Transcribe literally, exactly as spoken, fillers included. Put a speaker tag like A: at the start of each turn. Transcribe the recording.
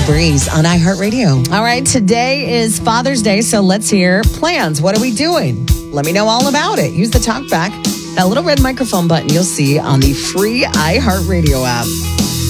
A: Breeze on iHeartRadio.
B: All right, today is Father's Day, so let's hear plans. What are we doing? Let me know all about it. Use the talkback, that little red microphone button you'll see on the free iHeartRadio app.